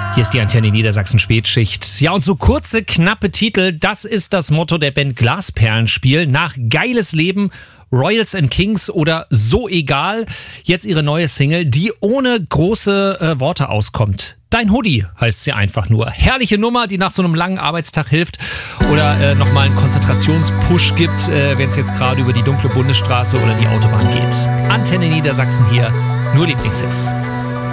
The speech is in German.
Hier ist die Antenne Niedersachsen Spätschicht. Ja, und so kurze, knappe Titel, das ist das Motto der Band Glasperlenspiel. Nach Geiles Leben, Royals and Kings oder So egal, jetzt ihre neue Single, die ohne große Worte auskommt. Dein Hoodie heißt sie einfach nur. Herrliche Nummer, die nach so einem langen Arbeitstag hilft oder nochmal einen Konzentrationspush gibt, wenn es jetzt gerade über die dunkle Bundesstraße oder die Autobahn geht. Antenne Niedersachsen hier, nur Lieblingshits.